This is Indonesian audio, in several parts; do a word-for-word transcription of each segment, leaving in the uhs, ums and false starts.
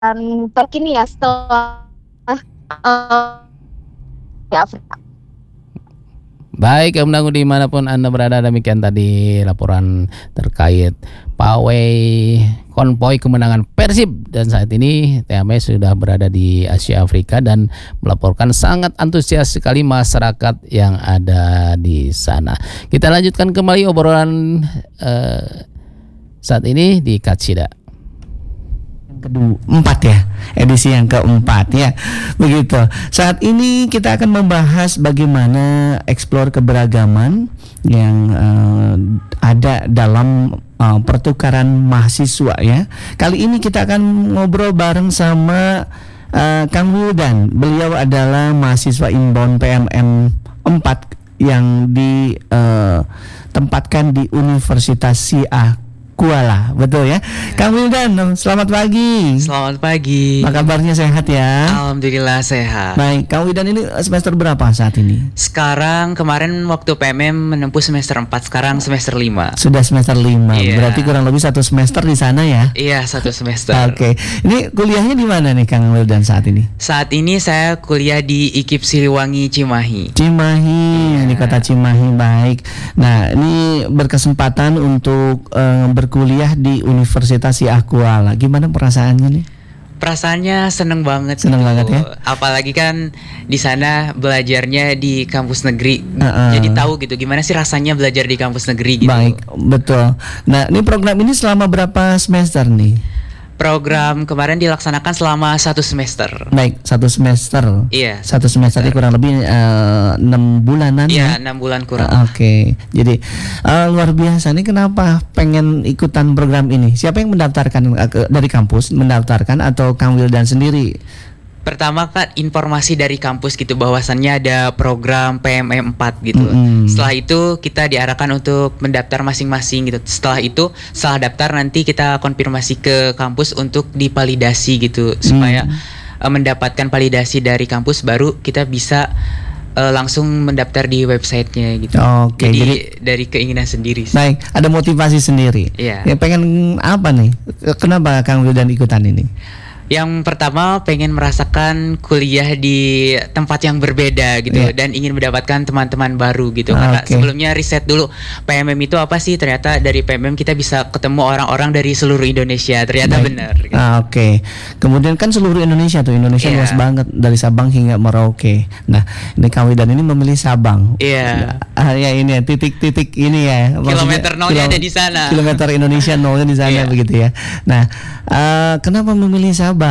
terkini ya setelah uh, ya Afrika. Baik, Om Dangu dimanapun Anda berada, demikian tadi laporan terkait pawai konvoi kemenangan Persib, dan saat ini T M S sudah berada di Asia Afrika dan melaporkan sangat antusias sekali masyarakat yang ada di sana. Kita lanjutkan kembali obrolan uh, saat ini di Katsida. Kedua empat ya, edisi yang keempat ya, begitu. Saat ini kita akan membahas bagaimana eksplor keberagaman yang uh, ada dalam uh, pertukaran mahasiswa ya. Kali ini kita akan ngobrol bareng sama uh, Kang Wildan. Beliau adalah mahasiswa inbound P M M empat yang ditempatkan uh, di Universitas Siak Kuala, betul ya. Kang Wildan, selamat pagi. Selamat pagi. Apa kabarnya, sehat ya? Alhamdulillah sehat. Baik, Kang Wildan ini semester berapa saat ini? Sekarang kemarin waktu P M M menempuh semester empat, sekarang semester lima. Sudah semester lima. Iya. Berarti kurang lebih satu semester di sana ya? Iya, satu semester. Oke. Ini kuliahnya di mana nih Kang Wildan saat ini? Saat ini saya kuliah di I K I P Siliwangi Cimahi. Cimahi, Iya. di kota Cimahi, baik. Nah, ini berkesempatan untuk uh, berkuliah di Universitas Siak Kuala. Gimana perasaannya nih? Perasaannya seneng banget. Seneng gitu. banget ya? Apalagi kan di sana belajarnya di kampus negeri. Uh-uh. Jadi tahu gitu gimana sih rasanya belajar di kampus negeri gitu. Baik, betul. Nah, ini program ini selama berapa semester nih? Program kemarin dilaksanakan selama satu semester. Baik, satu semester. Iya. Satu semester ini kurang lebih uh, enam bulanan Iya, ya? enam bulan kurang. Uh, Oke, okay. Jadi uh, luar biasa nih, kenapa pengen ikutan program ini? Siapa yang mendaftarkan uh, ke, dari kampus mendaftarkan atau Kang Wildan sendiri? Pertama kan informasi dari kampus gitu bahwasannya ada program P M M empat gitu. Mm-hmm. Setelah itu kita diarahkan untuk mendaftar masing-masing gitu. Setelah itu setelah daftar nanti kita konfirmasi ke kampus untuk dipalidasi gitu supaya mm. uh, mendapatkan validasi dari kampus baru kita bisa uh, langsung mendaftar di websitenya gitu. Oke, jadi, jadi dari keinginan sendiri sih. Baik, ada motivasi sendiri. Iya. Ya pengen apa nih? Kenapa Kang Wildan ikutan ini? Yang pertama pengen merasakan kuliah di tempat yang berbeda gitu, yeah. Dan ingin mendapatkan teman-teman baru gitu. Karena okay. sebelumnya riset dulu P M M itu apa sih, ternyata dari P M M kita bisa ketemu orang-orang dari seluruh Indonesia. Ternyata Baik. benar gitu. Ah, Oke, okay. Kemudian kan seluruh Indonesia tuh, Indonesia yeah. luas banget dari Sabang hingga Merauke. Nah, ini Kang Wildan ini memilih Sabang. Iya. Yeah. Ah, ya ini ya, titik-titik ini ya. Kilometer nolnya kilo, ada di sana. Kilometer Indonesia nolnya di sana. Yeah. Begitu ya. Nah, uh, kenapa memilih Sabang?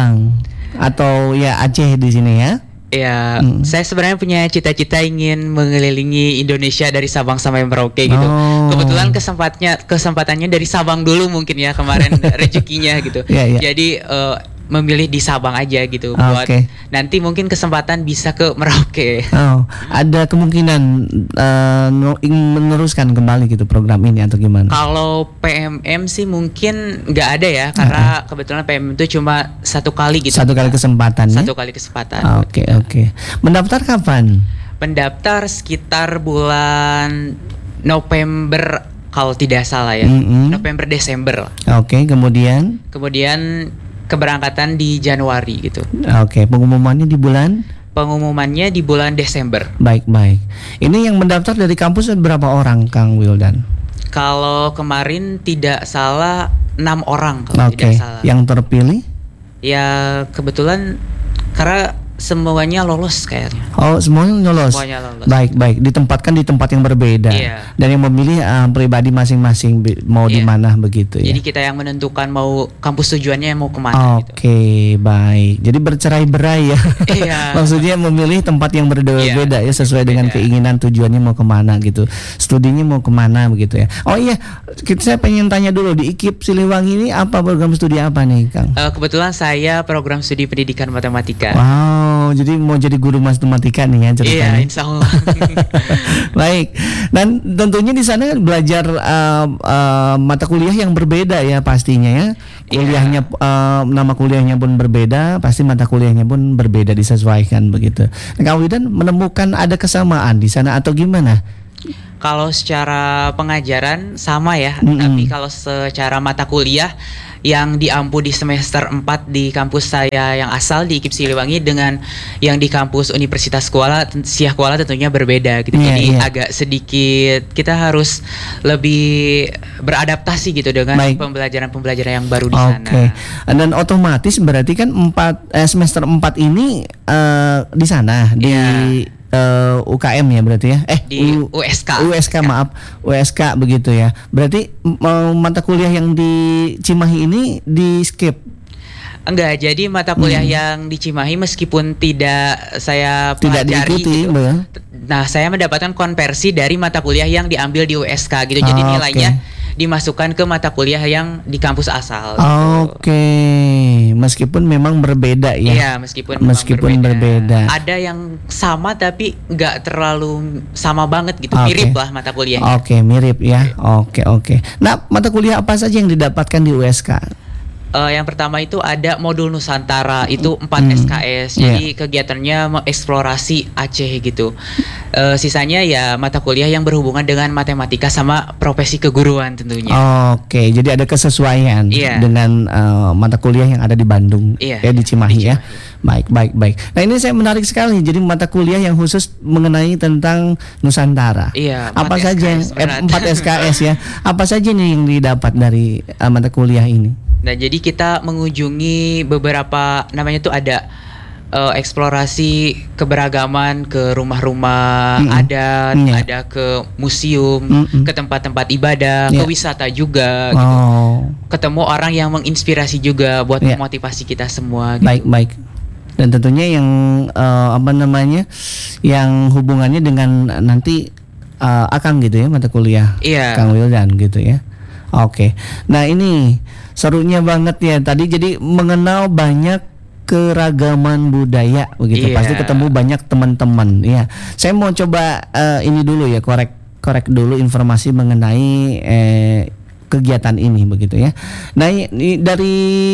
Atau ya Aceh di sini ya? Ya, hmm. saya sebenarnya punya cita-cita ingin mengelilingi Indonesia dari Sabang sampai Merauke gitu. Oh. Kebetulan kesempatnya kesempatannya dari Sabang dulu mungkin ya kemarin rezekinya gitu. Yeah, yeah. Jadi uh, memilih di Sabang aja gitu ah, buat okay. nanti mungkin kesempatan bisa ke Merauke. Oh, ada kemungkinan uh, ingin meneruskan kembali gitu program ini atau gimana? Kalau P M M sih mungkin nggak ada ya, karena uh-huh. kebetulan P M M itu cuma satu kali gitu. Satu kali kesempatan. Satu ya? kali kesempatan. Oke, okay, oke. Okay. Mendaftar kapan? Mendaftar sekitar bulan November kalau tidak salah ya. Mm-hmm. November Desember lah. Oke, okay, kemudian? Kemudian keberangkatan di Januari gitu. Oke, okay, pengumumannya di bulan? Pengumumannya di bulan Desember. Baik, baik. Ini yang mendaftar dari kampus berapa orang, Kang Wildan? Kalau kemarin tidak salah enam orang kalau okay. tidak salah. Yang terpilih? Ya kebetulan karena semuanya lolos kayaknya. Oh, semuanya lolos. Semuanya lolos. Baik, baik. Ditempatkan di tempat yang berbeda. Iya. Dan yang memilih uh, pribadi masing-masing mau iya. di mana begitu ya. Jadi kita yang menentukan mau kampus tujuannya mau kemana Oke, okay, gitu. baik. Jadi bercerai-berai ya. Iya. Maksudnya memilih tempat yang berbeda-beda iya. ya sesuai dengan Beda. keinginan tujuannya mau kemana gitu. Studinya mau kemana begitu ya. Oh iya, kita saya pengen tanya dulu di I K I P Siliwangi ini apa program studi apa nih, Kang? Uh, kebetulan saya program studi pendidikan matematika. Wow, jadi mau jadi guru matematika nih ya ceritanya. Iya, insya Allah. Baik. Dan tentunya di sana belajar uh, uh, mata kuliah yang berbeda ya pastinya ya. Kuliahnya uh, nama kuliahnya pun berbeda, pasti mata kuliahnya pun berbeda disesuaikan begitu. Nah, Kang Wildan menemukan ada kesamaan di sana atau gimana? Kalau secara pengajaran sama ya, mm-hmm. tapi kalau secara mata kuliah yang diampu di semester empat di kampus saya yang asal di I K I P Siliwangi dengan yang di kampus Universitas Kuala Siah Kuala tentunya berbeda gitu. Iya, Jadi iya. agak sedikit kita harus lebih beradaptasi gitu dengan Baik. pembelajaran-pembelajaran yang baru di Oke. sana. Dan otomatis berarti kan empat eh, semester empat ini eh, di sana di Iya. eh, U K M ya berarti ya. Eh Di U- U S K. U S K maaf, U S K begitu ya. Berarti m- eh, mata kuliah yang di Cimahi ini di skip. Enggak, jadi mata kuliah Hmm. yang di Cimahi meskipun tidak saya Tidak pelajari diikuti, gitu. betul. Nah, saya mendapatkan konversi dari mata kuliah yang diambil di U S K gitu. Jadi Ah, nilainya oke. dimasukkan ke mata kuliah yang di kampus asal. Oke, gitu. meskipun memang berbeda ya. Iya, meskipun memang Meskipun berbeda. Ada yang sama tapi nggak terlalu sama banget gitu. Oke. Mirip lah mata kuliah. Oke, mirip ya. Oke, oke. Nah, mata kuliah apa saja yang didapatkan di U S K? Eh, yang pertama itu ada modul Nusantara, itu empat Hmm. S K S. Jadi kegiatannya mengeksplorasi Aceh gitu. Eh, sisanya ya mata kuliah yang berhubungan dengan matematika sama profesi keguruan tentunya. Oke, jadi ada kesesuaian Iya. dengan eh, mata kuliah yang ada di Bandung, Iya, ya di Cimahi di ya. Cimahi. Baik, baik, baik. Nah ini saya menarik sekali. Jadi mata kuliah yang khusus mengenai tentang Nusantara. Iya, Apa empat saja? S K S Eh, berat. empat S K S ya. Apa saja nih yang didapat dari eh, mata kuliah ini? Nah, jadi kita mengunjungi beberapa namanya tuh ada eh, eksplorasi keberagaman ke rumah-rumah Mm-mm. adat, Iya. ada ke museum, Mm-mm. ke tempat-tempat ibadah, ke Iya. wisata juga gitu. Oh, Ketemu orang yang menginspirasi juga buat Iya. memotivasi kita semua gitu. baik, baik. Dan tentunya yang eh, apa namanya, yang hubungannya dengan nanti eh, Akang gitu ya mata kuliah. Iya. Kang Wildan gitu ya. Oke. Nah, ini serunya banget ya. Tadi jadi mengenal banyak keragaman budaya begitu. Iya. Pasti ketemu banyak teman-teman. Ya. Saya mau coba eh, ini dulu ya, korek korek dulu informasi mengenai eh, kegiatan ini begitu ya. Nah, ini dari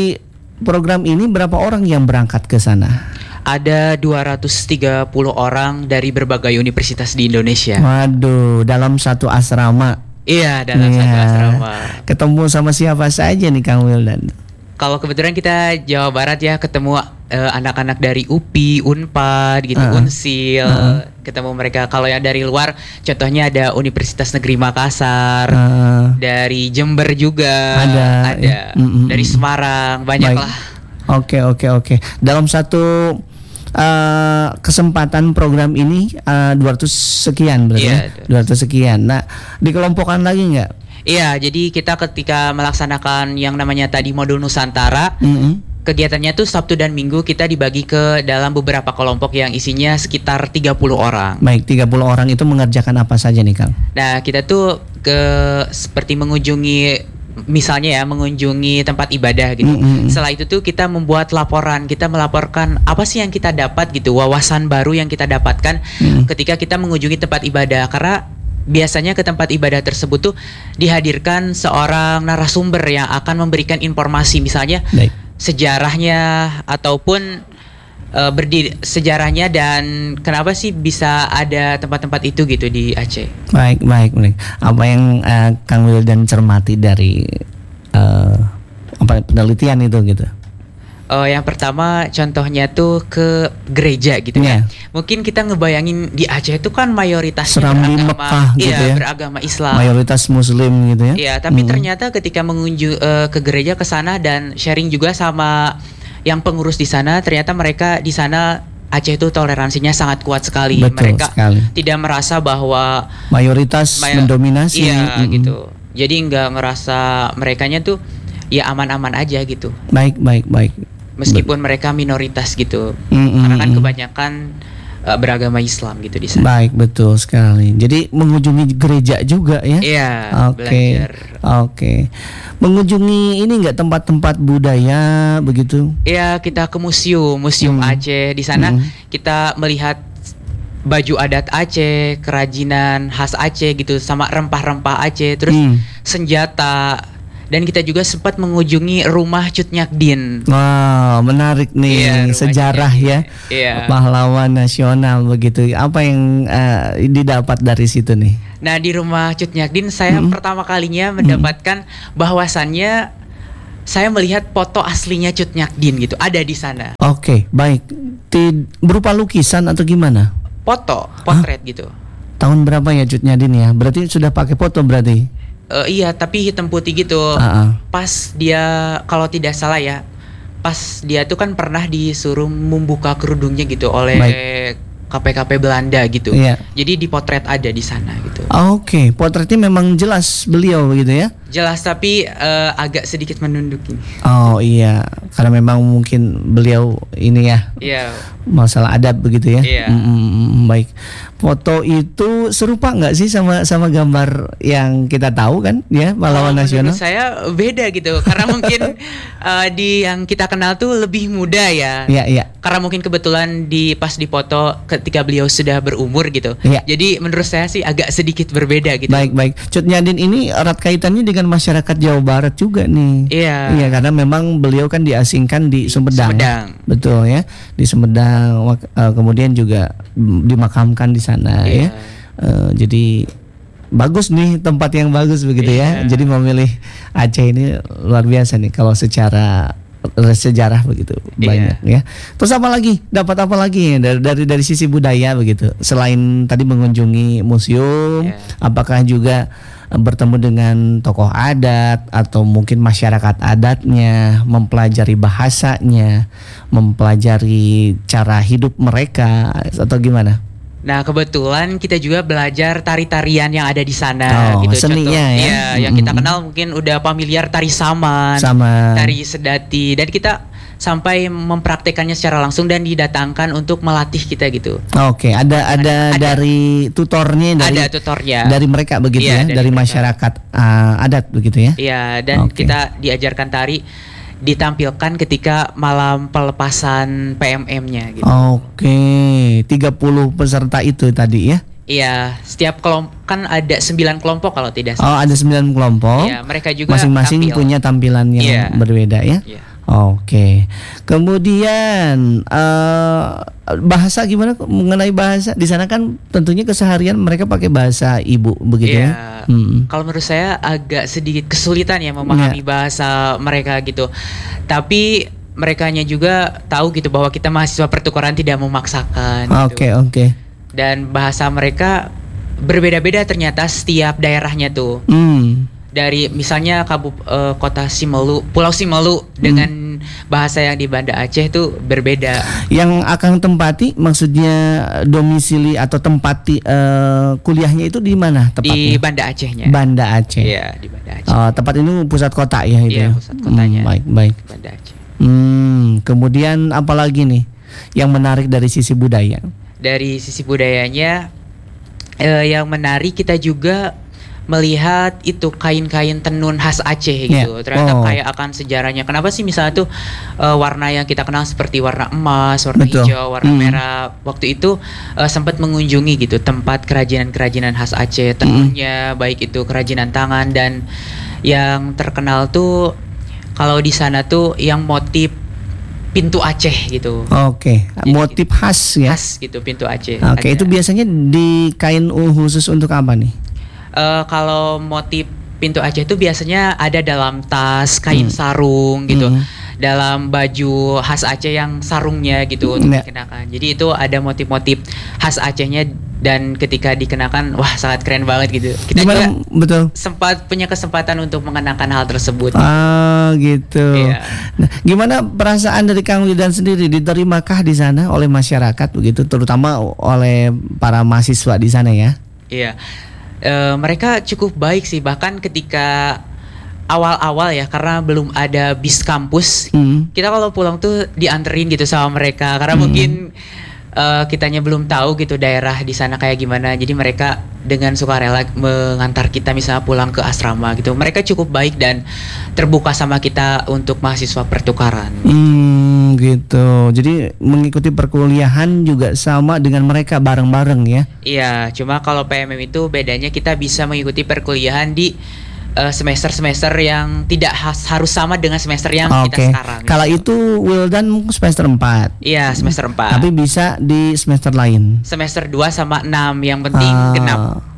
program ini berapa orang yang berangkat ke sana? Ada dua ratus tiga puluh orang dari berbagai universitas di Indonesia. Waduh, dalam satu asrama. Iya, dalam Iya. satu asrama. Ketemu sama siapa saja nih Kang Wildan? Kalau kebetulan kita Jawa Barat ya, ketemu eh, anak-anak dari U P I, Unpad gitu, Uh-uh. Unsil, Uh-uh. ketemu mereka. Kalau yang dari luar, contohnya ada Universitas Negeri Makassar, Eh, dari Jember juga, Ada, ada ya. Mm-mm. dari Semarang, banyak Baik. lah. Oke, oke, oke. Dalam satu eh, kesempatan program ini eh, dua ratus sekian berarti Iya, ya? dua ratus sekian. Nah, dikelompokkan lagi nggak? Iya, jadi kita ketika melaksanakan yang namanya tadi modul Nusantara, Mm-mm. kegiatannya tuh Sabtu dan Minggu kita dibagi ke dalam beberapa kelompok yang isinya sekitar tiga puluh orang. Baik, tiga puluh orang itu mengerjakan apa saja nih Kang? Nah, kita tuh ke seperti mengunjungi misalnya ya mengunjungi tempat ibadah gitu. Mm, mm, mm. Setelah itu tuh kita membuat laporan, kita melaporkan apa sih yang kita dapat gitu, wawasan baru yang kita dapatkan Mm. ketika kita mengunjungi tempat ibadah. Karena biasanya ke tempat ibadah tersebut tuh dihadirkan seorang narasumber yang akan memberikan informasi misalnya Baik. sejarahnya ataupun eh, berdiri sejarahnya dan kenapa sih bisa ada tempat-tempat itu gitu di Aceh. Baik, baik, baik. Apa yang eh, Kang Wildan cermati dari eh, apa penelitian itu gitu? Oh, yang pertama contohnya tuh ke gereja gitu Iya. ya. Mungkin kita ngebayangin di Aceh itu kan mayoritasnya Serambi beragama, Mekah gitu iya, ya. beragama Islam. Mayoritas Muslim gitu ya? Iya, tapi Mm. ternyata ketika mengunjung eh, ke gereja ke sana dan sharing juga sama yang pengurus di sana, ternyata mereka di sana Aceh itu toleransinya sangat kuat sekali. Betul Mereka sekali. tidak merasa bahwa Mayoritas Maya- mendominasi. Iya, Mm-mm. gitu. Jadi nggak ngerasa merekanya tuh ya aman-aman aja gitu. Baik, baik, baik. Meskipun mereka minoritas gitu. Mm-mm. Karena kan kebanyakan eh, beragama Islam gitu di sana. Baik, betul sekali. Jadi mengunjungi gereja juga ya? Iya, Oke, belajar. oke. Mengunjungi ini enggak tempat-tempat budaya begitu? Iya, kita ke museum, Museum Hmm. Aceh. Di sana Hmm. kita melihat baju adat Aceh, kerajinan khas Aceh gitu, sama rempah-rempah Aceh, terus Hmm. senjata. Dan kita juga sempat mengunjungi rumah Cut Nyakdin. Wow, menarik Iya, nih rumah sejarah Cut ya. Nyakdin. Iya. Pahlawan nasional begitu. Apa yang eh, didapat dari situ nih? Nah, di rumah Cut Nyakdin saya Hmm. pertama kalinya mendapatkan bahwasannya saya melihat foto aslinya Cut Nyakdin gitu ada di sana. Oke, baik. Tid- berupa lukisan atau gimana? Foto, potret gitu. Tahun berapa ya Cut Nyadin ya? Berarti sudah pakai foto berarti? Eh, iya, tapi hitam putih gitu. Ah, ah. Pas dia kalau tidak salah ya, pas dia tuh kan pernah disuruh membuka kerudungnya gitu oleh K P K P Belanda gitu. Iya. Jadi dipotret ada di sana gitu. Oke, potretnya memang jelas beliau begitu ya? Jelas tapi eh, agak sedikit menunduk ini. Oh iya, karena memang mungkin beliau ini ya Iya. masalah adat begitu ya. Iya. Mm, mm, mm, baik. Foto itu serupa nggak sih sama sama gambar yang kita tahu kan ya pahlawan Kalau nasional? menurut saya beda gitu karena mungkin eh, di yang kita kenal tuh lebih muda ya. Iya iya. Karena mungkin kebetulan di pas dipoto ketika beliau sudah berumur gitu. Iya. Jadi menurut saya sih agak sedikit berbeda gitu. Baik baik. Cut Nyadin ini erat kaitannya dengan masyarakat Jawa Barat juga nih. Iya. Iya karena memang beliau kan diasingkan di Sumedang. Sumedang. Betul ya, di Sumedang. wak- eh, kemudian juga mm, dimakamkan di sana Iya. ya. Eh, jadi bagus nih, tempat yang bagus begitu ya. Iya. Jadi memilih Aceh ini luar biasa nih kalau secara sejarah begitu banyak ya. Terus apa lagi? Dapat apa lagi dari dari, dari sisi budaya begitu? Selain tadi mengunjungi museum, Iya. apakah juga eh, bertemu dengan tokoh adat atau mungkin masyarakat adatnya, mempelajari bahasanya, mempelajari cara hidup mereka atau gimana? Nah kebetulan kita juga belajar tari-tarian yang ada di sana Oh, gitu. seninya ya. Iya, yang kita Mm-mm. kenal mungkin udah familiar tari saman, Sama tari sedati, dan kita sampai mempraktekannya secara langsung dan didatangkan untuk melatih kita gitu. Oke, ada, ada Ada. dari tutornya dari Ada tutornya. dari mereka begitu Iya, ya, dari dari mereka. masyarakat uh, adat begitu ya. Iya, dan Oke. kita diajarkan tari ditampilkan ketika malam pelepasan P M M-nya gitu. Oke, tiga puluh peserta itu tadi ya. Iya, setiap kelompok kan ada sembilan kelompok kalau tidak Oh, salah. ada sembilan kelompok. Iya, mereka juga Masing-masing tampil. punya tampilan yang Iya. berbeda ya. Iya. Oke. Kemudian eh, bahasa gimana mengenai bahasa? Di sana kan tentunya keseharian mereka pakai bahasa ibu begitu Iya. ya. Hmm. Kalau menurut saya agak sedikit kesulitan ya memahami Iya. bahasa mereka gitu. Tapi merekanya juga tahu gitu bahwa kita mahasiswa pertukaran tidak memaksakan gitu. Oke, oke. Dan bahasa mereka berbeda-beda ternyata setiap daerahnya tuh. Hmm. Dari misalnya kabu eh, kota Simelu, Pulau Simelu dengan bahasa yang di Banda Aceh itu berbeda. Yang akan tempati maksudnya domisili atau tempati eh, kuliahnya itu di mana Di tepatnya? Banda Acehnya. Banda Aceh. Iya, di Banda Aceh. Oh, tempat ini pusat kota ya itu. Iya, ya? pusat kotanya. Hmm, baik, baik. Banda Aceh. Hmm, kemudian apa lagi nih yang menarik dari sisi budaya? Dari sisi budayanya eh, yang menarik kita juga melihat itu kain-kain tenun khas Aceh gitu. Yeah. Ternyata Oh. kayak akan sejarahnya. Kenapa sih misalnya tuh eh, warna yang kita kenal seperti warna emas, warna Betul. hijau, warna Hmm. merah. Waktu itu eh, sempat mengunjungi gitu tempat kerajinan-kerajinan khas Aceh, tenunnya baik itu kerajinan tangan dan yang terkenal tuh kalau di sana tuh yang motif pintu Aceh gitu. Oke, Jadi motif khas ya. Khas gitu pintu Aceh. Oke, Ada. itu biasanya di kain khusus untuk apa nih? Eh, kalau motif pintu Aceh itu biasanya ada dalam tas, kain Hmm. sarung gitu. Hmm. Dalam baju khas Aceh yang sarungnya gitu untuk Ya. dikenakan. Jadi itu ada motif-motif khas Acehnya dan ketika dikenakan wah sangat keren banget gitu. Kita Gimana juga betul? sempat punya kesempatan untuk mengenakan hal tersebut. Ah, gitu. Iya. Nah, gimana perasaan dari Kang Wildan sendiri? Diterimakah di sana oleh masyarakat begitu, terutama oleh para mahasiswa di sana ya? Iya. Eh, mereka cukup baik sih bahkan ketika awal-awal ya karena belum ada bis kampus. Hmm. Kita kalau pulang tuh dianterin gitu sama mereka karena Hmm. mungkin eh, kitanya belum tahu gitu daerah di sana kayak gimana. Jadi mereka dengan sukarela mengantar kita misalnya pulang ke asrama gitu. Mereka cukup baik dan terbuka sama kita untuk mahasiswa pertukaran. Hmm, gitu. Jadi mengikuti perkuliahan juga sama dengan mereka bareng-bareng ya. Iya, cuma kalau P M M itu bedanya kita bisa mengikuti perkuliahan di eh, semester-semester yang tidak has- harus sama dengan semester yang Oke. kita sekarang. Kalau gitu. itu Wildan semester empat. Iya, semester empat. Tapi bisa di semester lain. Semester dua sama enam yang penting Ah, genap.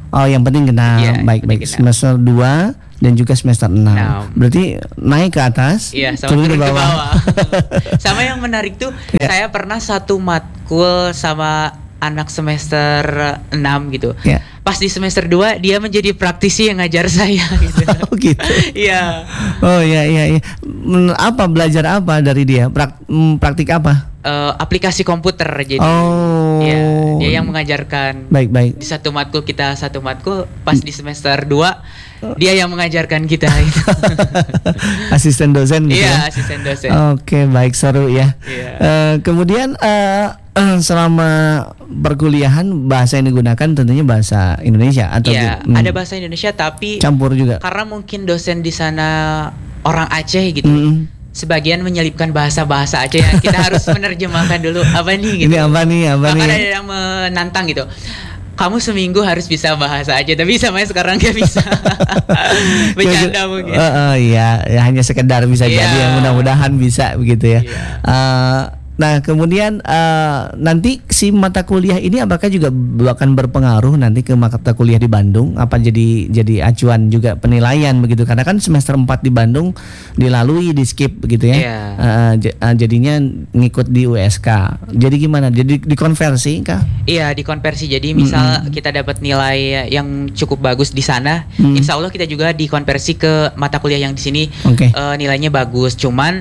Oh, yang penting genap. Iya, baik penting baik. genap. Semester dua dan juga semester enam. Enam. Berarti naik ke atas, Iya, sama turun turun ke ke bawah. bawah. Sama yang menarik tuh, Iya. saya pernah satu matkul sama anak semester enam gitu. Iya. Pas di semester dua dia menjadi praktisi yang ngajar saya gitu. Oh gitu. Iya. Oh iya iya iya. Men- Apa belajar apa dari dia? Prak- mm, praktik apa? Eh, aplikasi komputer jadi. Oh. Iya, dia yang mengajarkan. Baik baik. Di satu matkul kita satu matkul, pas di semester dua dia yang mengajarkan kita gitu. Asisten dosen gitu. Iya, ya? asisten dosen. Oke, baik, seru ya. Iya. Eh, kemudian eh, eh, selama perkuliahan bahasa yang digunakan tentunya bahasa Indonesia atau Iya, hmm, ada bahasa Indonesia tapi campur juga. karena mungkin dosen di sana orang Aceh gitu. Mm. Sebagian menyelipkan bahasa-bahasa Aceh yang kita harus menerjemahkan dulu apa nih gitu. Ini apa nih? Apa Bahkan nih? ada yang menantang gitu. Kamu seminggu harus bisa bahasa Aceh, tapi sama sekarang nggak bisa. Bercanda mungkin. Eh, eh, iya, ya, hanya sekedar bisa Iya. jadi ya, mudah-mudahan bisa begitu ya. Iya. Eh, nah, kemudian eh, nanti si mata kuliah ini apakah juga akan berpengaruh nanti ke mata kuliah di Bandung? Apa jadi jadi acuan juga penilaian begitu? Karena kan semester empat di Bandung dilalui, di skip begitu ya. Iya. Eh, j- eh, jadinya ngikut di U S K. Jadi gimana? Jadi dikonversi kah? Iya, dikonversi. Jadi misal kita dapat nilai yang cukup bagus di sana, Mm. insya Allah kita juga dikonversi ke mata kuliah yang di sini. Oke. eh, nilainya bagus. Cuman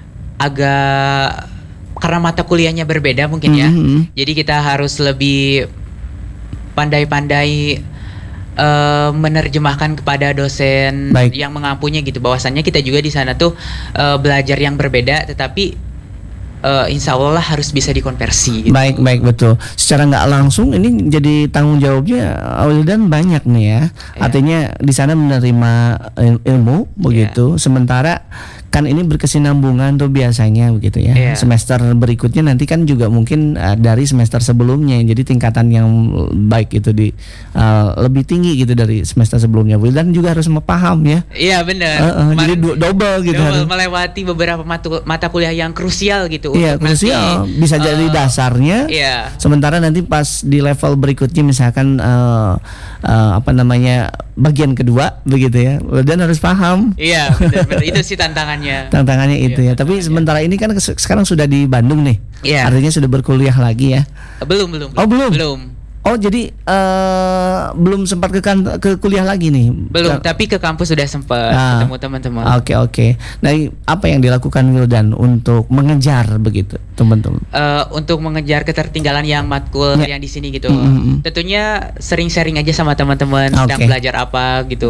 agak karena mata kuliahnya berbeda mungkin ya. Mhm. Jadi kita harus lebih pandai-pandai eh, menerjemahkan kepada dosen Baik. yang mengampunya gitu. Bahwasannya kita juga di sana tuh eh, belajar yang berbeda, tetapi eh, insya Allah harus bisa dikonversi. Gitu. Baik, baik, betul. Secara nggak langsung ini jadi tanggung jawabnya Wildan banyak nih ya. Iya. Artinya di sana menerima il- ilmu begitu. Sementara kan ini berkesinambungan tuh biasanya begitu ya. Iya. Semester berikutnya nanti kan juga mungkin uh, dari semester sebelumnya. Jadi tingkatan yang baik itu di uh, lebih tinggi gitu dari semester sebelumnya. Wildan juga harus paham ya. Iya benar. Uh, uh, Kemarin jadi du- double gitu. double harus. melewati beberapa mata, mata kuliah yang krusial gitu. Iya, untuk nanti, krusial. Bisa jadi eh, dasarnya. Iya. Sementara nanti pas di level berikutnya misalkan eh, eh, apa namanya bagian kedua begitu ya, dan harus paham Iya, benar-benar itu sih tantangannya. tantangannya itu Iya, ya. Tapi tantangannya. sementara ini kan kes- sekarang sudah di Bandung nih, Iya. artinya sudah berkuliah lagi ya. Belum, belum. Oh, belum? Belum. Oh jadi eh, belum sempat ke kan- ke kuliah lagi nih? Belum, Ka- tapi ke kampus sudah sempat Ah. ketemu teman-teman. Oke oke. Nah apa yang dilakukan Wildan untuk mengejar begitu teman-teman? Eh, untuk mengejar ketertinggalan yang matkul Ya. yang di sini gitu. Mm-mm. Tentunya sering sharing aja sama teman-teman sedang Oke. belajar apa gitu.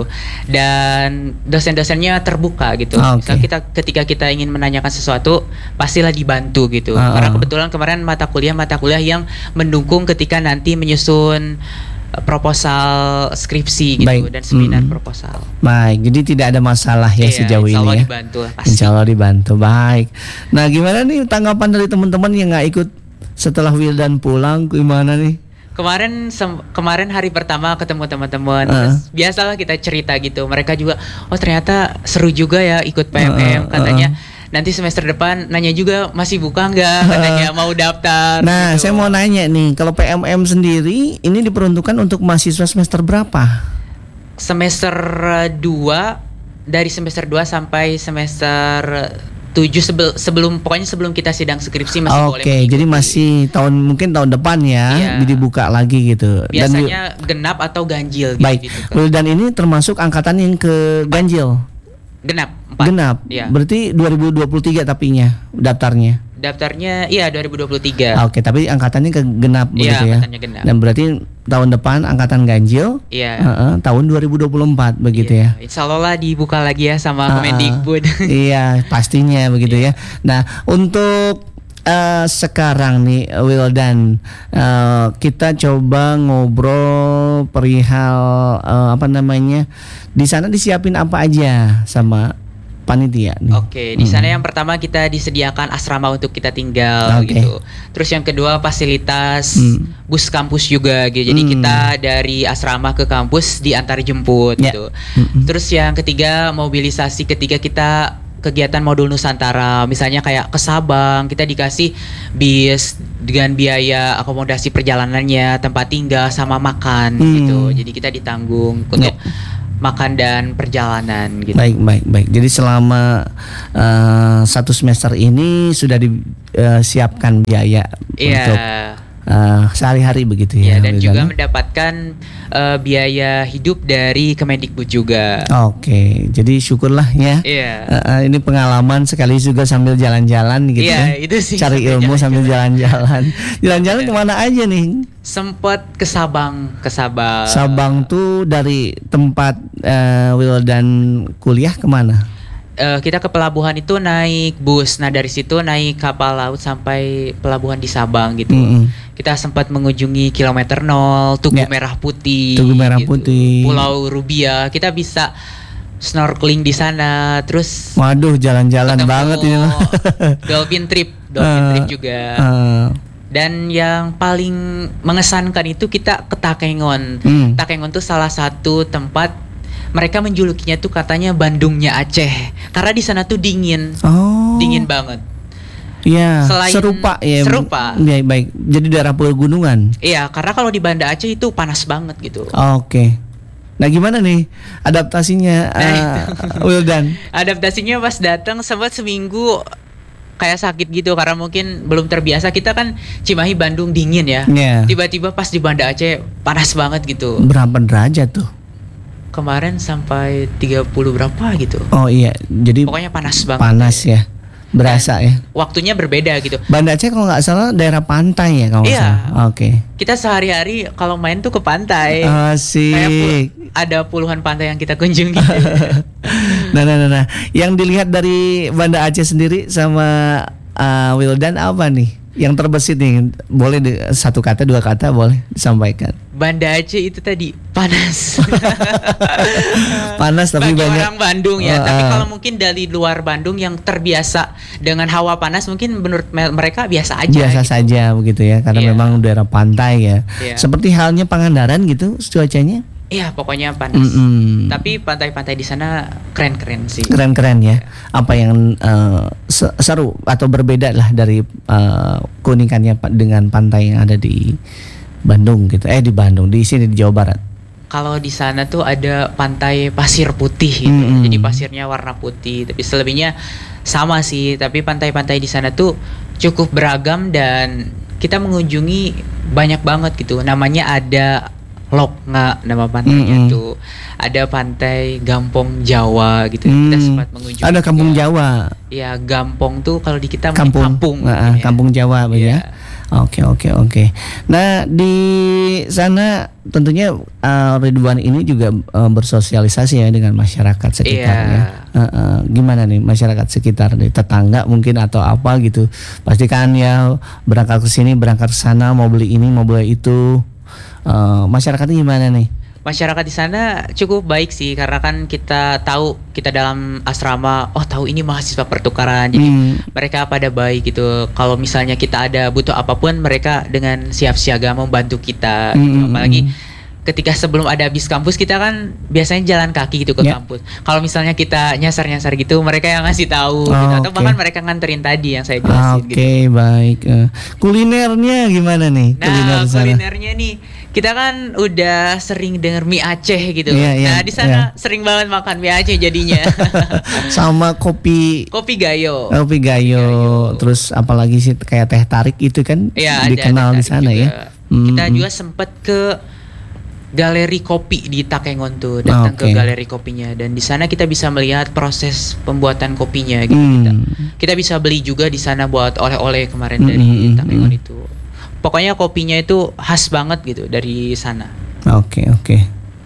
Dan dosen-dosennya terbuka gitu. Oke. Misal kita ketika kita ingin menanyakan sesuatu, pastilah dibantu gitu. Ah, Karena ah. kebetulan kemarin mata kuliah mata kuliah yang mendukung ketika nanti menyusun eh, proposal skripsi gitu Baik. dan seminar Mm-mm. proposal. Baik, jadi tidak ada masalah ya Iya, sejauh insya ini Allah ya. dibantu lah, pasti. Insya Allah dibantu. Baik. Nah, gimana nih tanggapan dari teman-teman yang nggak ikut setelah Wildan pulang? Gimana nih? Kemarin sem- kemarin hari pertama ketemu teman-teman, Uh. terus biasalah kita cerita gitu. Mereka juga, oh ternyata seru juga ya ikut P M M. Uh, uh, Katanya uh. nanti semester depan nanya juga masih buka nggak? Katanya mau daftar. Nah, gitu. saya mau nanya nih, kalau P M M sendiri ini diperuntukkan untuk mahasiswa semester berapa? Semester dua, dari semester dua sampai semester tujuh sebel- sebelum pokoknya sebelum kita sidang skripsi masih boleh. Oke, mengikuti. jadi masih tahun mungkin tahun depan ya Iya. dibuka lagi gitu. Dan biasanya genap atau ganjil gitu. baik, gitu kan. Wildan ini termasuk angkatan yang ke ganjil. Genap, empat. Genap. Iya. Berarti dua ribu dua puluh tiga tapinya daftarnya. Daftarnya iya dua ribu dua puluh tiga. Oke, tapi angkatannya ke genap Iya, begitu ya. angkatannya genap. Dan berarti tahun depan angkatan ganjil. Iya. Heeh, tahun dua ribu dua puluh empat begitu Iya, ya. Insya Allah lah dibuka lagi ya sama Ah, Kemendikbud. Iya, pastinya begitu ya. Nah, untuk eh, sekarang nih Wildan, eh, kita coba ngobrol perihal eh, apa namanya? Di sana disiapin apa aja sama panitia nih? Oke, di sana yang pertama kita disediakan asrama untuk kita tinggal Oke. gitu. Terus yang kedua fasilitas Hmm. bus kampus juga gitu. Jadi Hmm. kita dari asrama ke kampus diantar jemput Ya. gitu. Mm-mm. Terus yang ketiga mobilisasi ketika kita kegiatan modul Nusantara, misalnya kayak ke Sabang, kita dikasih bis dengan biaya akomodasi perjalanannya, tempat tinggal sama makan Hmm. gitu. Jadi kita ditanggung untuk makan dan perjalanan gitu. Baik, baik, baik. Jadi selama uh, satu semester ini sudah disiapkan biaya Iya. untuk uh, sehari-hari begitu ya. Ya, dan juga Wildan? mendapatkan uh, biaya hidup dari Kemendikbud juga. Oke, jadi syukurlah ya. Iya. Uh, uh, ini pengalaman sekali juga sambil jalan-jalan gitu Iya, ya. itu sih. Cari sambil ilmu jalan-jalan. sambil jalan-jalan. Jalan-jalan Iya. kemana aja nih? Sempet ke Sabang, ke Sabang. Sabang tuh dari tempat uh, Wildan kuliah kemana? Eh, kita ke pelabuhan itu naik bus. Nah, dari situ naik kapal laut sampai pelabuhan di Sabang gitu. Mm-mm. Kita sempat mengunjungi kilometer nol, Tugu Ya. Merah Putih, Tugu Merah gitu. Putih. Pulau Rubia. Kita bisa snorkeling di sana, terus Waduh, jalan-jalan ketemu banget ini mah. dolphin trip, dolphin Eh, trip juga. Uh, Dan yang paling mengesankan itu kita ke Takengon. hmm. Takengon tuh salah satu tempat mereka menjulukinya tuh katanya Bandungnya Aceh. Karena di sana tuh dingin, Oh. dingin banget. Iya, Selain- serupa ya. serupa. Ya, baik. Jadi daerah pegunungan. Iya, karena kalau di Banda Aceh itu panas banget gitu. Oke. Nah, gimana nih adaptasinya Nah, uh, Wildan? Adaptasinya pas datang sempat seminggu kayak sakit gitu karena mungkin belum terbiasa. Kita kan Cimahi Bandung dingin ya. Ya. Tiba-tiba pas di Banda Aceh panas banget gitu. Berapa derajat tuh? Kemarin sampai tiga puluh berapa gitu. Oh iya, jadi Pokoknya panas banget. panas ya. Berasa ya. Waktunya berbeda gitu. Banda Aceh kalau nggak salah daerah pantai ya kalau nggak Iya. salah. Oke. Kita sehari-hari kalau main tuh ke pantai. Kayak Asik. pu- ada puluhan pantai yang kita kunjungi. Nah, nah, nah, nah. Yang dilihat dari Banda Aceh sendiri sama uh, Wildan apa nih? Yang terbesit nih, boleh di, satu kata, dua kata boleh disampaikan. Banda Aceh itu tadi panas. Panas tapi Bagi banyak. orang Bandung ya. Oh, Tapi ah. kalau mungkin dari luar Bandung yang terbiasa dengan hawa panas, mungkin menurut me- mereka biasa aja. Biasa gitu. saja begitu ya, karena Iya. memang daerah pantai ya. Iya. Seperti halnya Pangandaran gitu cuacanya. Iya, pokoknya panas. Mm-mm. Tapi pantai-pantai di sana keren-keren sih. Keren-keren ya. Apa yang uh, se- seru atau berbeda lah dari uh, keunikannya pa- dengan pantai yang ada di Bandung gitu. Eh di Bandung, di sini di Jawa Barat. Kalau di sana tuh ada pantai pasir putih gitu. Mm-mm. Jadi pasirnya warna putih, tapi selebihnya sama sih, tapi pantai-pantai di sana tuh cukup beragam dan kita mengunjungi banyak banget gitu. Namanya ada Loknga nama pantainya Mm-mm. tuh. Ada pantai Gampong Jawa gitu. Kita Hmm. sempat mengunjungi. Ada Kampung juga. Jawa. Ya, Gampong tuh kalau di kita Kampung. kampung. Nah, gitu ya. Kampung Jawa Bang, Iya. ya. Oke oke oke. Nah di sana tentunya uh, Ridwan ini juga uh, bersosialisasi ya dengan masyarakat sekitarnya. Iya. Uh, uh, gimana nih masyarakat sekitar nih, tetangga mungkin atau apa gitu? Pastikan ya berangkat ke sini, berangkat ke sana, mau beli ini, mau beli itu. Uh, masyarakatnya gimana nih? Masyarakat di sana cukup baik sih karena kan kita tahu kita dalam asrama, oh tahu ini mahasiswa pertukaran, jadi Hmm. mereka pada baik gitu. Kalau misalnya kita ada butuh apapun, mereka dengan siap siaga membantu kita. Gitu. Hmm, Apalagi hmm. ketika sebelum ada bis kampus kita kan biasanya jalan kaki gitu ke Ya. kampus. Kalau misalnya kita nyasar-nyasar gitu, mereka yang ngasih tahu Oh, gitu. Atau oke. bahkan mereka nganterin tadi yang saya Oke jelasin gitu. baik. Uh, kulinernya gimana nih? Kuliner Nah, di sana? kulinernya nih, kita kan udah sering denger mie Aceh gitu. Iya, iya, Nah, di sana sering banget makan mie Aceh jadinya. Sama kopi Kopi Gayo. kopi gayo, Gayo. terus apalagi sih kayak teh tarik itu kan Iya, ada- dikenal ada di tadi sana juga. ya. Hmm. Kita juga sempet ke galeri kopi di Takengon tuh, datang Oke. ke galeri kopinya dan di sana kita bisa melihat proses pembuatan kopinya gitu. Hmm. Kita, kita bisa beli juga di sana buat oleh-oleh kemarin Hmm, dari hmm, hmm, Takengon hmm. itu. Pokoknya kopinya itu khas banget gitu dari sana. Oke oke.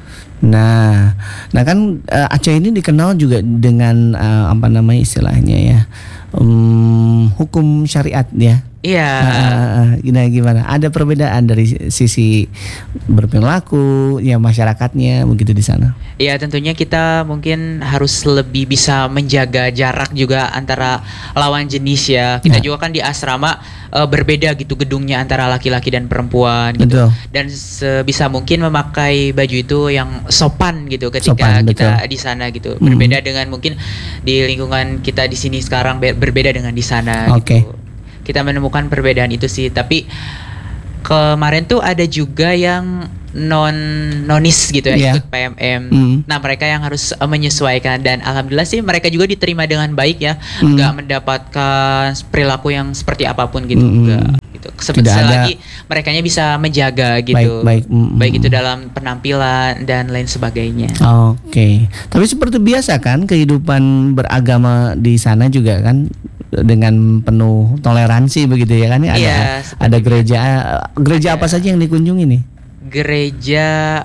Nah, nah kan eh, Aceh ini dikenal juga dengan eh, apa namanya istilahnya ya, um, hukum syariat ya. Iya. Nah, gimana gimana? Ada perbedaan dari sisi berperilaku ya masyarakatnya begitu di sana. Ya tentunya kita mungkin harus lebih bisa menjaga jarak juga antara lawan jenis ya. Kita Ya. juga kan di asrama eh, berbeda gitu gedungnya antara laki-laki dan perempuan gitu. Betul. Dan sebisa mungkin memakai baju itu yang sopan gitu ketika Sopan, kita betul. di sana gitu. Hmm. Berbeda dengan mungkin di lingkungan kita di sini sekarang be- berbeda dengan di sana Oke. gitu. Kita menemukan perbedaan itu sih, tapi kemarin tuh ada juga yang non nonis gitu ya, Iya. ikut P M M. Hmm. Nah mereka yang harus uh, menyesuaikan, dan alhamdulillah sih mereka juga diterima dengan baik ya, Hmm. nggak mendapatkan perilaku yang seperti apapun gitu, Hmm. enggak gitu. Se- Tidak ada- Selagi merekanya bisa menjaga gitu, Baik, baik. Hmm. baik itu dalam penampilan dan lain sebagainya. Oke, tapi seperti biasa kan kehidupan beragama di sana juga kan dengan penuh toleransi begitu ya kan? Ada Iya, seperti ada gereja gereja Ada. apa saja yang dikunjungi nih? Gereja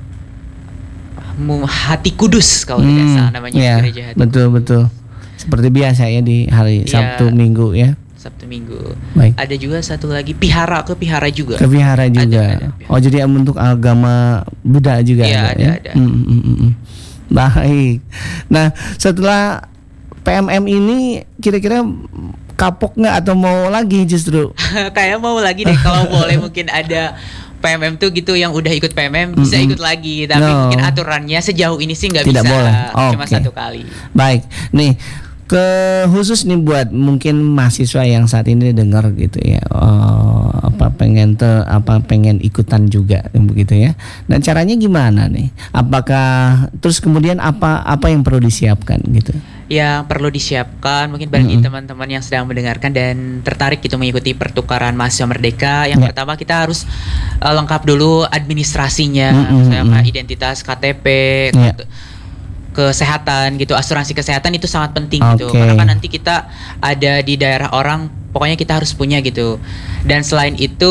Mu- Hati Kudus kalau tidak Hmm, salah namanya, ya, Gereja Hati betul betul. Seperti biasa ya di hari Iya. Sabtu Minggu ya. Sabtu Minggu. Baik. Ada juga satu lagi Pihara, ke Pihara juga. Ke vihara Ada, juga. ada, ada. Oh jadi untuk agama Buddha juga Iya, ada, ada, ya? ada. Hmm, hmm, hmm, hmm. Baik. Nah setelah P M M ini kira-kira kapok nggak atau mau lagi justru? Kayak mau lagi deh kalau boleh, mungkin ada P M M tuh gitu yang udah ikut P M M bisa Mm-mm. ikut lagi, tapi No. mungkin aturannya sejauh ini sih nggak Tidak bisa, boleh. cuma Oke. satu kali. Baik, nih ke khusus nih buat mungkin mahasiswa yang saat ini dengar gitu ya, oh, apa pengen te, apa pengen ikutan juga begitu ya. Dan caranya gimana nih? Apakah terus kemudian apa apa yang perlu disiapkan gitu? Yang perlu disiapkan mungkin bagi Mm-mm. teman-teman yang sedang mendengarkan dan tertarik gitu mengikuti pertukaran mahasiswa merdeka, yang Ya. pertama kita harus uh, lengkap dulu administrasinya, Mm-mm, misalnya mm-mm. identitas, K T P, Ya. ke- kesehatan gitu, asuransi kesehatan itu sangat penting gitu, Oke. karena kan nanti kita ada di daerah orang, pokoknya kita harus punya gitu. Dan selain itu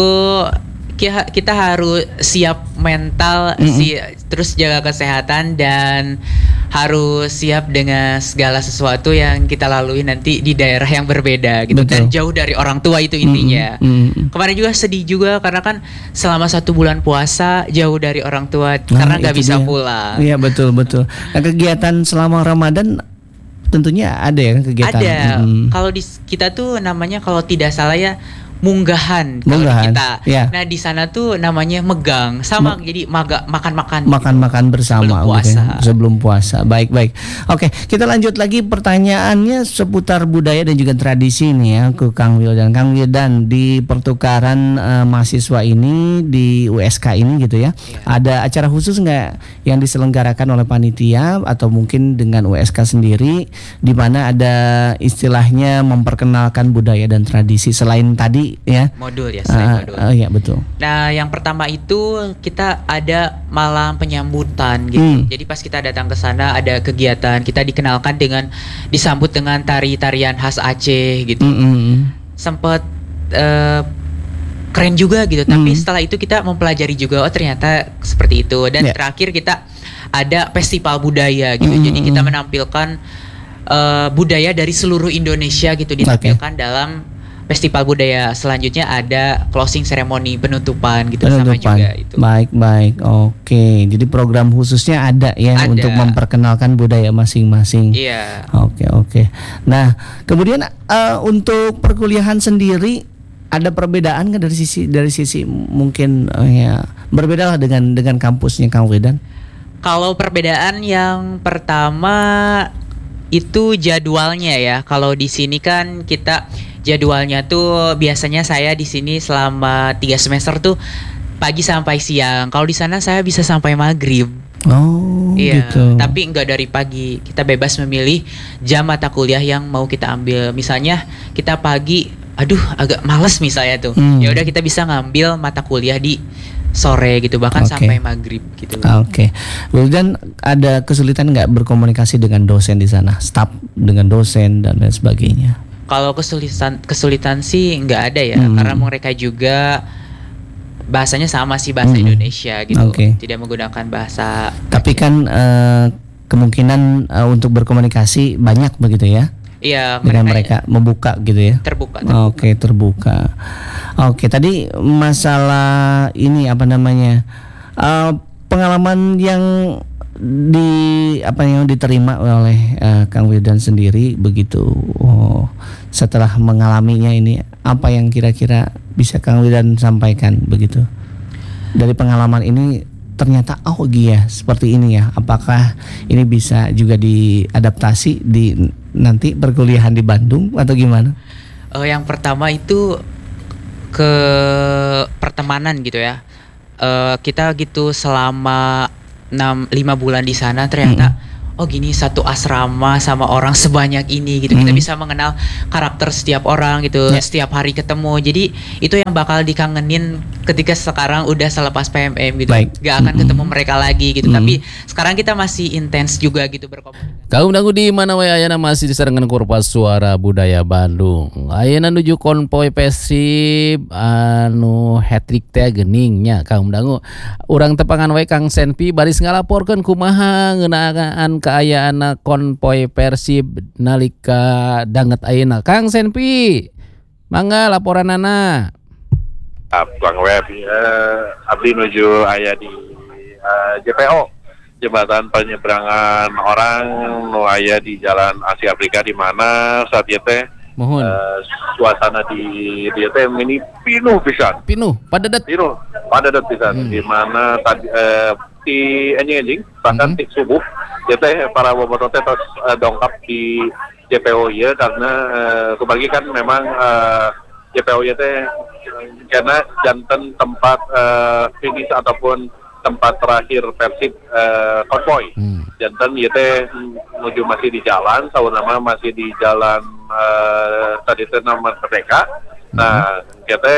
kita, kita harus siap mental, Mm-mm. si, terus jaga kesehatan, dan harus siap dengan segala sesuatu yang kita lalui nanti di daerah yang berbeda gitu. Betul. Dan jauh dari orang tua itu intinya. Mm-mm, mm-mm. Kemarin juga sedih juga karena kan selama satu bulan puasa jauh dari orang tua Nah, karena nggak itu bisa dia. pulang. Iya betul betul. Nah kegiatan selama Ramadan tentunya ada ya kegiatan. Ada. Mm. Kalau di kita tuh namanya kalau tidak salah ya munggahan, kalau di Munggahan, kita. ya. Nah di sana tuh namanya megang, sama jadi maga, makan-makan. Makan-makan bersama Sebelum gitu ya, puasa. sebelum puasa. Baik baik. Oke kita lanjut lagi pertanyaannya seputar budaya dan juga tradisi nih ya ke Kang Wildan. Kang Wildan di pertukaran eh, mahasiswa ini di U S K ini gitu ya. Iya. Ada acara khusus nggak yang diselenggarakan oleh panitia atau mungkin dengan U S K sendiri di mana ada istilahnya memperkenalkan budaya dan tradisi selain tadi ya? Modul ya, selain Ah, modul. ah, iya betul. Nah, yang pertama itu kita ada malam penyambutan gitu. Hmm. Jadi pas kita datang ke sana ada kegiatan, kita dikenalkan dengan disambut dengan tari-tarian khas Aceh gitu. Mm-mm. Sempet eh, keren juga gitu. Tapi Hmm. setelah itu kita mempelajari juga, oh ternyata seperti itu. Dan Ya. terakhir kita ada festival budaya gitu. Hmm, Jadi hmm, kita hmm. menampilkan eh, budaya dari seluruh Indonesia gitu, ditampilkan dalam festival budaya. Selanjutnya ada closing ceremony, penutupan gitu, sama Penutupan. juga itu. Baik baik. Oke. Jadi program khususnya ada ya Ada. untuk memperkenalkan budaya masing-masing. Iya. Oke oke. Nah kemudian eh, untuk perkuliahan sendiri ada perbedaan kan dari sisi dari sisi mungkin eh, ya berbeda lah dengan dengan kampusnya Kang Wildan. Kalau perbedaan yang pertama itu jadwalnya ya. Kalau di sini kan kita jadwalnya tuh biasanya saya di sini selama tiga semester tuh pagi sampai siang. Kalau di sana saya bisa sampai maghrib. Oh Iya, gitu. tapi nggak dari pagi. Kita bebas memilih jam mata kuliah yang mau kita ambil. Misalnya kita pagi, aduh agak males misalnya tuh. Hmm. Ya udah kita bisa ngambil mata kuliah di sore gitu, bahkan Oke. sampai maghrib gitu. Oke, Wildan ada kesulitan nggak berkomunikasi dengan dosen di sana, staf dengan dosen dan lain sebagainya? Kalau kesulitan kesulitan sih nggak ada ya, Hmm. karena mereka juga bahasanya sama sih, bahasa Hmm. Indonesia gitu, Oke. tidak menggunakan bahasa. Tapi kan eh, kemungkinan eh, untuk berkomunikasi banyak begitu ya? Iya, dengan mereka membuka gitu ya. terbuka. terbuka. Oke, terbuka. Oke, tadi masalah ini apa namanya? Uh, pengalaman yang di apa yang diterima oleh uh, Kang Wildan sendiri begitu. Oh, setelah mengalaminya ini apa yang kira-kira bisa Kang Wildan sampaikan begitu? Dari pengalaman ini ternyata oh iya seperti ini ya. Apakah ini bisa juga diadaptasi di nanti perkuliahan di Bandung atau gimana? Eh, yang pertama itu ke pertemanan gitu ya. Eh, kita gitu selama enam lima bulan di sana ternyata oh gini satu asrama sama orang sebanyak ini gitu. Kita Mm. bisa mengenal karakter setiap orang gitu, Ya. setiap hari ketemu. Jadi itu yang bakal dikangenin ketika sekarang udah selepas P M M gitu. Baik. Gak akan Mm-mm. ketemu mereka lagi gitu. Mm. Tapi sekarang kita masih intens juga gitu berkomunikasi. Kaum dangu di mana wae ayana masih disarangan Korpas Suara Budaya Bandung. Ayana nuju konvoy Persib anu hat-trick teh geningnya kaum dangu. Urang tepangan wae Kang Senpi baris ngalaporkeun kumaha ngeunaan kaayaan konvoy Persib nalika danget ayeuna. Kang Senpi. Mangga laporanana. Bang Web, eh, abdi nuju aya di eh, J P O, jembatan penyeberangan orang nu aya di Jalan Asia Afrika, di mana saat ieu teh Mohon. eh, suasana di dia teh ini pinuh pisan, Pinuh padedet. pinuh padat pisan, Hmm. di mana tadi eh, di enjing-enjing bahkan Hmm. di subuh ieu teh para bobotoh teh tos eh, dongkap di J P O ieu karena eh, kebagi kan memang eh, J P O ieu teh karena janten tempat uh, finish ataupun tempat terakhir Persib uh, konvoy. Hmm. Janten ieu teh menuju masih di jalan, saunama masih di jalan uh, tadi teh nama Merdeka. Nah, kita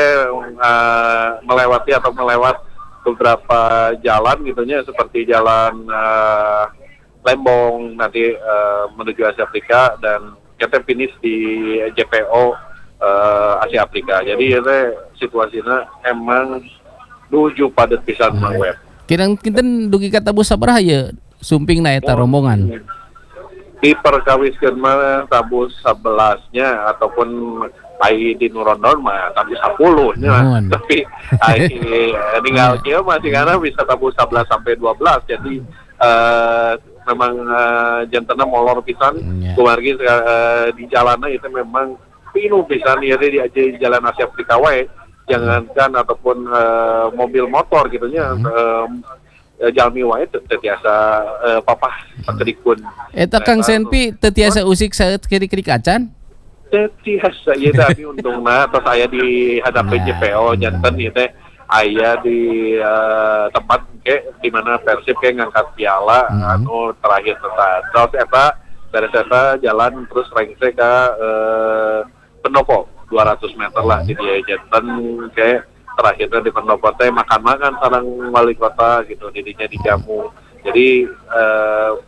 uh, melewati atau melewat beberapa jalan gitunya seperti jalan uh, Lembong nanti uh, menuju Asia Afrika dan kita finish di J P O uh, Asia Afrika. Jadi itu situasinya emang nuju padat pisan Mang Web. Kirang kinten dugi kata bus sabaraha ye sumping na eta rombongan. Diperkawiskeun mah tabus sebelasnya ataupun ai di Nurondon mah tabus sepuluhnya. Nuhun. Tapi ai ninggal kieu mah tinggalna bisa tabus sebelas sampai dua belas. Jadi eh memang uh, jantena molor pisan Ya. keluarga uh, di jalannya itu memang pinuh pisan ya di, di jalan Asia Afrika wae jangankan ataupun uh, mobil motor gitunya Hmm. um, uh, jalmi wae teu teu tiasa uh, papah pakedikun Eta Kang Senpi teu tiasa usik saeuit kiri-kiri acan. teu tiasa ieu tapi untungna tos aya di hadapan Nah, J P O janten ieu teh aya di uh, tempat ke di mana Persib ke ngangkat piala Hmm. anu terakhir teta. Terus eta dari eta jalan terus rengse ke uh, Pendopo dua ratus meter lah di dia janten ke terakhirnya di Pendopo teh makan-makan sareng wali kota gitu didinya dijamu. Jadi uh,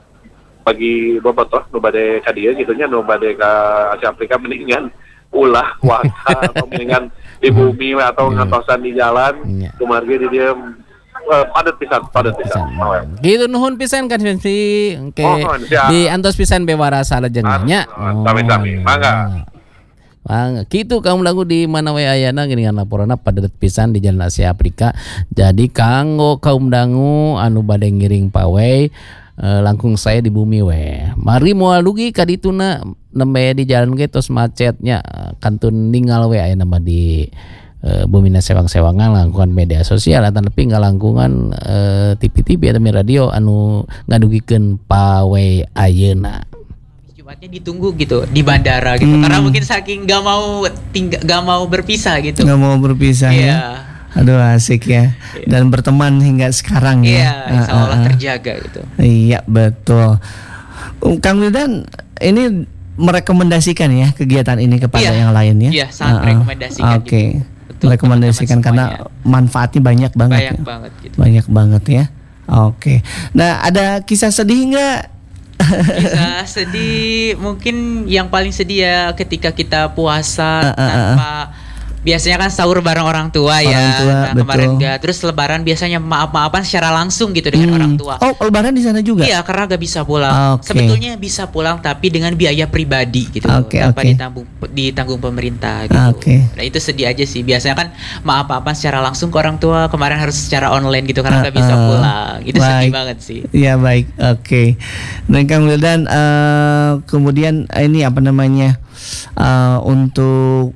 bagi bobotoh nu bade ka dieu gitunya nu bade ka Asia Afrika mendingan ulah waka atau mendingan di bumi we atau ngantosan di jalan Iya. kumargi di dia uh, padat pisan padat pisan. Pisan. Gitu nuhun pisan Kang Senpi. Oke. Mohon, siap. Di antos pisan bewara salajengnya. Anu, sami-sami. Mangga. Mangga. Kitu kaum lagu di mana wae ayana geuningan laporanna padet pisan di Jalan Asia Afrika. Jadi kanggo kaum dangu anu bade ngiring pawai eh, langkung saya di bumi we. Mari moal dugi ka dituna nembe di jalan ge tos macetnya kantun ninggal we aya nama di eh, bumina sewang-sewangan langkungan media sosial atau lebih ngalangkungan eh, T V T V atau radio anu ngadugikeun pawai ayeuna. Jumatnya ditunggu gitu di bandara gitu Hmm. karena mungkin saking gak mau tinggal gak mau berpisah gitu. Nggak mau berpisah Iya. ya. Aduh asik ya. Dan berteman hingga sekarang ya. Iya, insya Ah, Allah ah, ah. terjaga gitu. Iya betul. Um, Kang Wildan ini merekomendasikan ya kegiatan ini kepada Iya. yang lain ya. Iya, sangat Ah, ah. merekomendasikan Oke. juga. Betul, Merekomendasikan teman-teman karena manfaatnya banyak banget. Banyak ya. banget gitu. Banyak banget ya. Oke. Nah, ada kisah sedih nggak? Bisa sedih, mungkin yang paling sedih ya ketika kita puasa Ah, ah, ah. tanpa biasanya kan sahur bareng orang tua ya. Orang tua, nah, kemarin betul. enggak. Terus lebaran biasanya maaf-maafan secara langsung gitu dengan Hmm. orang tua. Oh, lebaran di sana juga? Iya, karena gak bisa pulang. Ah, oke. Sebetulnya bisa pulang tapi dengan biaya pribadi gitu, Oke, tanpa oke. ditanggung ditanggung pemerintah gitu. Ah, oke. Nah, itu sedih aja sih. Biasanya kan maaf-maafan secara langsung ke orang tua, kemarin harus secara online gitu karena gak bisa Ah, ah. pulang. Itu sedih Baik. banget sih. Ya baik, oke. Dan Kang Wildan, eh, kemudian eh, ini apa namanya eh, untuk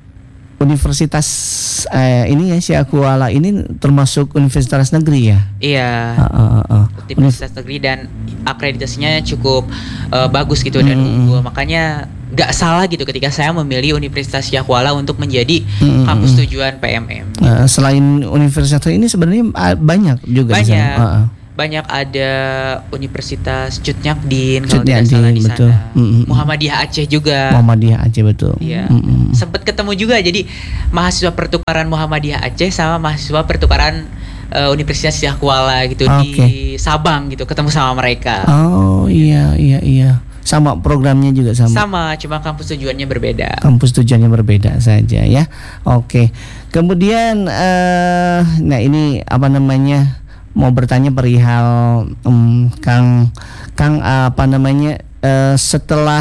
universitas eh, ini ya Syekh Kuala ini termasuk universitas negeri ya? Iya. Ah, ah, ah, ah. Universitas negeri dan akreditasinya cukup eh, bagus gitu dan Mm-mm. unggul. Makanya nggak salah gitu ketika saya memilih Universitas Syahkuala untuk menjadi Mm-mm. kampus tujuan P M M. Eh, selain universitas ini sebenarnya ah, banyak juga di sana. Banyak. Ah, ah. Banyak ada Universitas Cutnyakdin kalau Cutnyakdin, tidak salah di betul. sana. Mm-mm. Muhammadiyah Aceh juga. Muhammadiyah Aceh betul. Iya. Mm-mm. Sempat ketemu juga jadi mahasiswa pertukaran Muhammadiyah Aceh sama mahasiswa pertukaran eh, Universitas Syahkuala gitu di Oke. Sabang gitu, ketemu sama mereka. Oh iya iya iya. Sama programnya juga sama. Sama, cuma kampus tujuannya berbeda. Kampus tujuannya berbeda saja ya. Oke. Kemudian eh nah ini apa namanya? Mau bertanya perihal em, Kang Kang apa namanya eh, setelah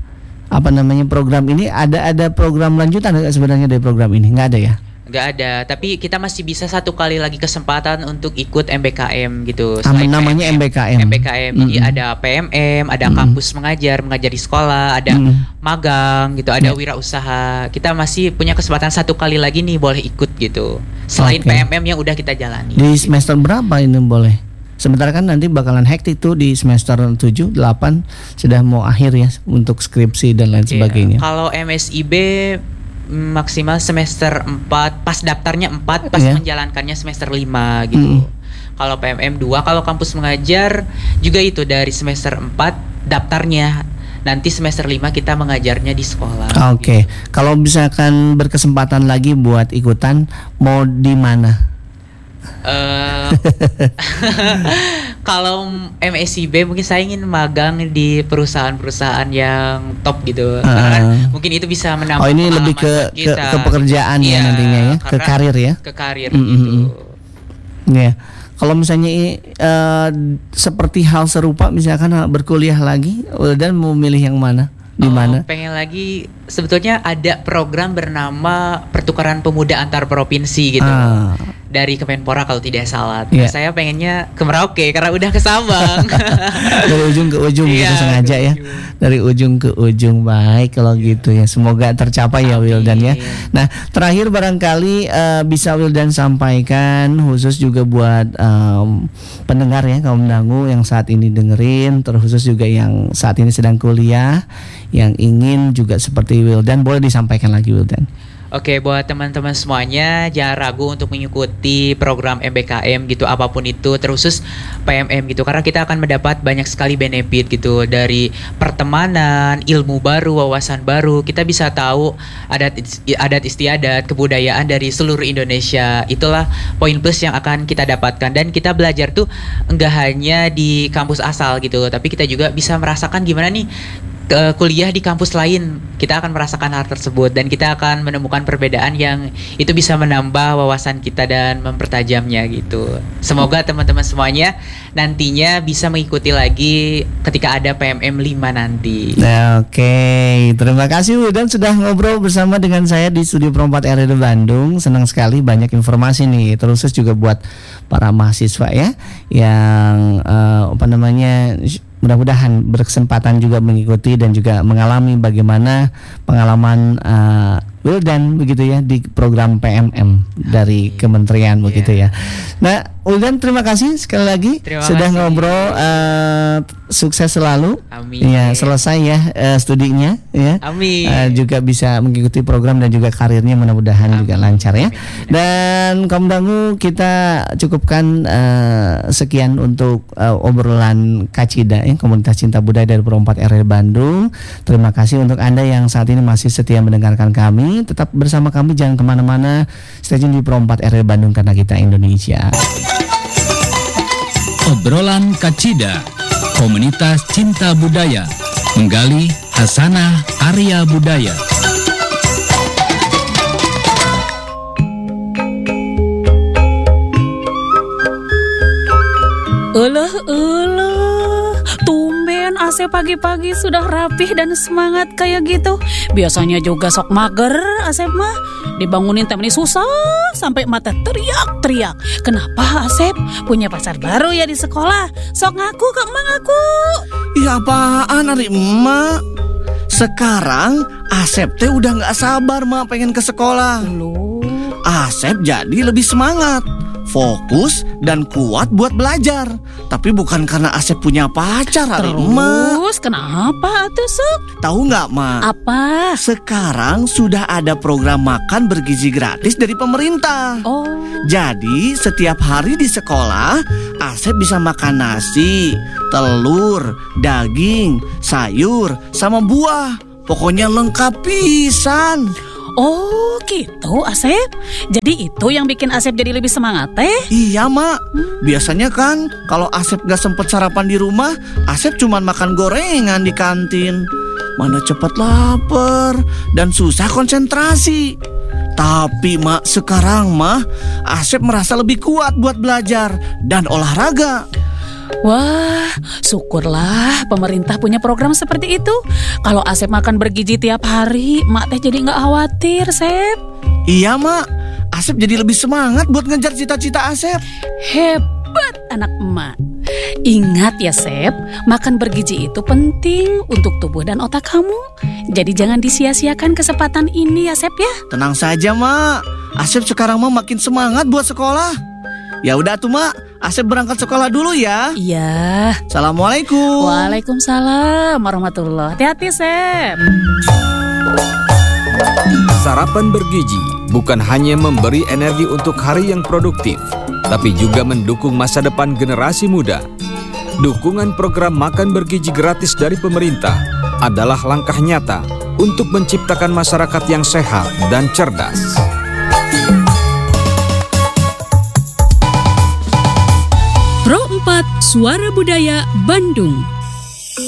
apa namanya program ini ada ada program lanjutan nggak sebenarnya dari program ini? Nggak ada ya? Nggak ada, tapi kita masih bisa satu kali lagi kesempatan untuk ikut M B K M gitu. Nama- Selain namanya M B K M. M B K M, jadi Mm-mm. ada P M M, ada Mm-mm. kampus mengajar, mengajar di sekolah, ada Mm-mm. magang gitu, ada Ya. wirausaha. Kita masih punya kesempatan satu kali lagi nih boleh ikut gitu. Selain Oke. P M M yang udah kita jalani. Di semester berapa ini boleh? Sebentar kan nanti bakalan hektik tuh di semester tujuh, delapan sudah mau akhir ya untuk skripsi dan lain Iya. sebagainya. Kalau M S I B mm, maksimal semester empat, pas daftarnya empat, pas Iya. menjalankannya semester lima gitu. Mm. Kalau P M M dua, kalau kampus mengajar juga itu dari semester empat daftarnya. Nanti semester lima kita mengajarnya di sekolah. Oke, gitu. kalau misalkan berkesempatan lagi buat ikutan, mau di mana? Eh, kalau M S I B mungkin saya ingin magang di perusahaan-perusahaan yang top gitu. Karena kan Ah. mungkin itu bisa menambah Oh ini pengalaman lebih ke buat ke, kita. ke pekerjaan ya Iya, nantinya ya, ke karena karir ya. Ke karir Mm, mm, gitu. mm. Ya, kalau misalnya eh, seperti hal serupa, misalkan berkuliah lagi, dan mau milih yang mana? Di Oh, mana? pengen lagi sebetulnya ada program bernama Pertukaran Pemuda Antar Provinsi gitu. Ah. Dari Kemenpora kalau tidak salah. Iya. Nah, saya pengennya ke Merauke karena udah ke Sabang. Dari ujung ke ujung gitu Iya, sengaja ke ya. ujung. Dari ujung ke ujung. Baik kalau gitu ya. Semoga tercapai ya Amin. Wildan ya. Nah, terakhir barangkali eh, bisa Wildan sampaikan khusus juga buat em, pendengar ya kaum dangu yang saat ini dengerin, terkhusus juga yang saat ini sedang kuliah, yang ingin juga seperti Wildan, boleh disampaikan lagi Wildan. Oke, buat teman-teman semuanya jangan ragu untuk mengikuti program M B K M gitu, apapun itu, terkhusus P M M gitu, karena kita akan mendapat banyak sekali benefit gitu dari pertemanan, ilmu baru, wawasan baru. Kita bisa tahu adat adat istiadat, kebudayaan dari seluruh Indonesia. Itulah poin plus yang akan kita dapatkan, dan kita belajar tuh enggak hanya di kampus asal gitu, tapi kita juga bisa merasakan gimana nih ke kuliah di kampus lain. Kita akan merasakan hal tersebut dan kita akan menemukan perbedaan yang itu bisa menambah wawasan kita dan mempertajamnya gitu. Semoga teman-teman semuanya nantinya bisa mengikuti lagi ketika ada P M M lima nanti. Nah, oke, terima kasih Wildan sudah ngobrol bersama dengan saya di Studio Pro empat R R Bandung. Senang sekali banyak informasi nih, terus juga buat para mahasiswa ya yang eh, apa namanya mudah-mudahan berkesempatan juga mengikuti dan juga mengalami bagaimana pengalaman uh, Wildan begitu ya di program P M M dari kementerian begitu ya. Nah, Wildan terima kasih sekali lagi Terima sudah kasih. ngobrol, uh, sukses selalu. Amin. Ya, selesai ya uh, studinya ya. Amin. Uh, juga bisa mengikuti program dan juga karirnya mudah-mudahan juga lancar ya. Dan kaum dangu kita cukupkan uh, sekian untuk uh, obrolan Kacida ya, Komunitas Cinta Budaya dari Pro empat R R Bandung. Terima kasih untuk Anda yang saat ini masih setia mendengarkan kami. Tetap bersama kami, jangan kemana-mana. Stay tune di Pro empat R R Bandung karena kita Indonesia. Obrolan Kacida, Komunitas Cinta Budaya, menggali hasanah Arya Budaya. Elah, tumben Asep pagi-pagi sudah rapih dan semangat kayak gitu. Biasanya juga sok mager Asep mah. Dibangunin temen susah sampai mata teriak-teriak. Kenapa Asep punya pacar baru ya di sekolah? Sok ngaku kak emak ngaku. Iya apaan ari emak? Sekarang Asep teh udah gak sabar mak pengen ke sekolah. Loh. Asep jadi lebih semangat, fokus dan kuat buat belajar. Tapi bukan karena Asep punya pacar ari emak. Terus kenapa tuh Sok? Tahu nggak mak? Apa? Sekarang sudah ada program makan bergizi gratis dari pemerintah. Oh. Jadi setiap hari di sekolah Asep bisa makan nasi, telur, daging, sayur, sama buah. Pokoknya lengkap pisan. Oh gitu Asep. Jadi itu yang bikin Asep jadi lebih semangat teh? Iya mak. Biasanya kan kalau Asep gak sempet sarapan di rumah, Asep cuman makan gorengan di kantin. Mana cepet lapar dan susah konsentrasi. Tapi mak sekarang mah Asep merasa lebih kuat buat belajar dan olahraga. Wah, syukurlah pemerintah punya program seperti itu. Kalau Asep makan bergizi tiap hari, mak teh jadi nggak khawatir, Sep. Iya mak, Asep jadi lebih semangat buat ngejar cita-cita Asep. Hebat anak emak. Ingat ya Sep, makan bergizi itu penting untuk tubuh dan otak kamu. Jadi jangan disia-siakan kesempatan ini ya Sep ya. Tenang saja mak, Asep sekarang mah makin semangat buat sekolah. Ya udah tuh mak, Asep berangkat sekolah dulu ya. Iya. Assalamualaikum. Waalaikumsalam warahmatullahi. Hati-hati Sep. Sarapan bergizi bukan hanya memberi energi untuk hari yang produktif, tapi juga mendukung masa depan generasi muda. Dukungan program makan bergizi gratis dari pemerintah adalah langkah nyata untuk menciptakan masyarakat yang sehat dan cerdas. Pro empat Suara Budaya Bandung.